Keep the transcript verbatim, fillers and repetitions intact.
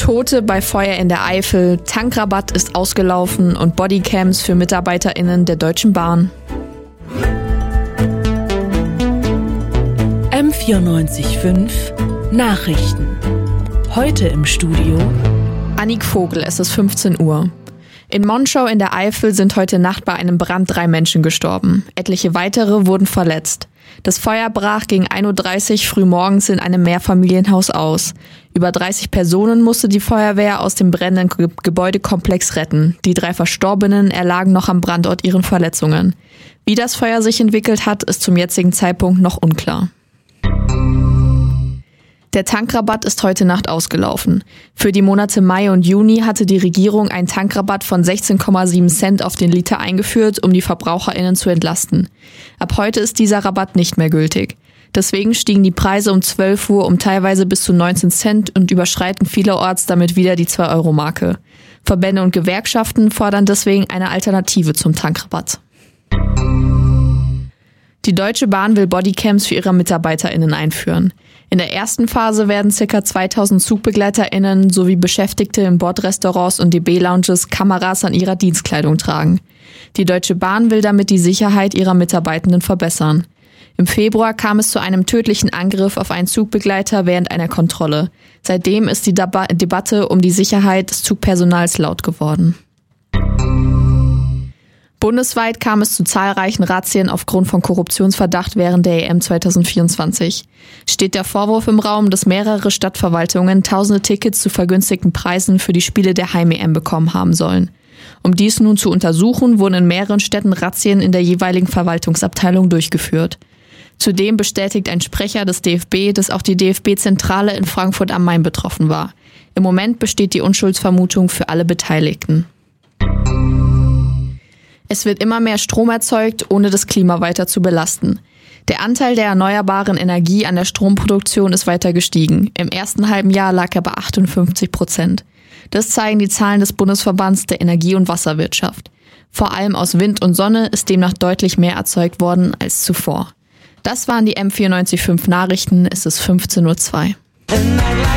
Tote bei Feuer in der Eifel, Tankrabatt ist ausgelaufen und Bodycams für MitarbeiterInnen der Deutschen Bahn. M vierundneunzig Komma fünf Nachrichten. Heute im Studio Annik Vogel, es ist fünfzehn Uhr. In Monschau in der Eifel sind heute Nacht bei einem Brand drei Menschen gestorben. Etliche weitere wurden verletzt. Das Feuer brach gegen ein Uhr dreißig frühmorgens in einem Mehrfamilienhaus aus. Über dreißig Personen musste die Feuerwehr aus dem brennenden Ge- Gebäudekomplex retten. Die drei Verstorbenen erlagen noch am Brandort ihren Verletzungen. Wie das Feuer sich entwickelt hat, ist zum jetzigen Zeitpunkt noch unklar. Der Tankrabatt ist heute Nacht ausgelaufen. Für die Monate Mai und Juni hatte die Regierung einen Tankrabatt von sechzehn Komma sieben Cent auf den Liter eingeführt, um die VerbraucherInnen zu entlasten. Ab heute ist dieser Rabatt nicht mehr gültig. Deswegen stiegen die Preise um zwölf Uhr um teilweise bis zu neunzehn Cent und überschreiten vielerorts damit wieder die zwei Euro Marke. Verbände und Gewerkschaften fordern deswegen eine Alternative zum Tankrabatt. Die Deutsche Bahn will Bodycams für ihre MitarbeiterInnen einführen. In der ersten Phase werden ca. zweitausend ZugbegleiterInnen sowie Beschäftigte in Bordrestaurants und D B-Lounges Kameras an ihrer Dienstkleidung tragen. Die Deutsche Bahn will damit die Sicherheit ihrer Mitarbeitenden verbessern. Im Februar kam es zu einem tödlichen Angriff auf einen Zugbegleiter während einer Kontrolle. Seitdem ist die Deba- Debatte um die Sicherheit des Zugpersonals laut geworden. Bundesweit kam es zu zahlreichen Razzien aufgrund von Korruptionsverdacht während der E M zwanzig vierundzwanzig. Steht der Vorwurf im Raum, dass mehrere Stadtverwaltungen tausende Tickets zu vergünstigten Preisen für die Spiele der Heim-E M bekommen haben sollen. Um dies nun zu untersuchen, wurden in mehreren Städten Razzien in der jeweiligen Verwaltungsabteilung durchgeführt. Zudem bestätigt ein Sprecher des D F B, dass auch die D F B-Zentrale in Frankfurt am Main betroffen war. Im Moment besteht die Unschuldsvermutung für alle Beteiligten. Es wird immer mehr Strom erzeugt, ohne das Klima weiter zu belasten. Der Anteil der erneuerbaren Energie an der Stromproduktion ist weiter gestiegen. Im ersten halben Jahr lag er bei achtundfünfzig Prozent. Das zeigen die Zahlen des Bundesverbands der Energie- und Wasserwirtschaft. Vor allem aus Wind und Sonne ist demnach deutlich mehr erzeugt worden als zuvor. Das waren die M vierundneunzig Komma fünf Nachrichten. Es ist fünfzehn Uhr zwei.